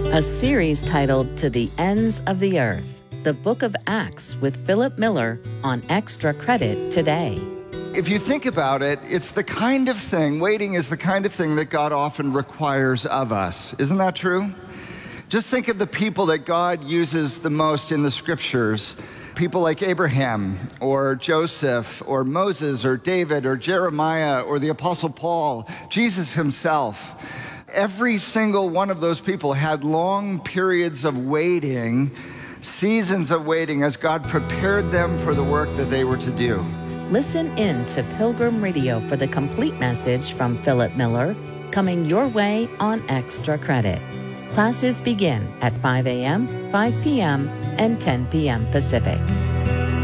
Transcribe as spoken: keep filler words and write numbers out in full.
a series titled To the Ends of the Earth, the Book of Acts with Philip Miller on Extra Credit today. If you think about it, it's the kind of thing, waiting is the kind of thing that God often requires of us. Isn't that true? Just think of the people that God uses the most in the scriptures. People like Abraham, or Joseph, or Moses, or David, or Jeremiah, or the Apostle Paul, Jesus himself. Every single one of those people had long periods of waiting, seasons of waiting, as God prepared them for the work that they were to do. Listen in to Pilgrim Radio for the complete message from Philip Miller, coming your way on Extra Credit. Classes begin at five a.m., five p.m., and ten p.m. Pacific.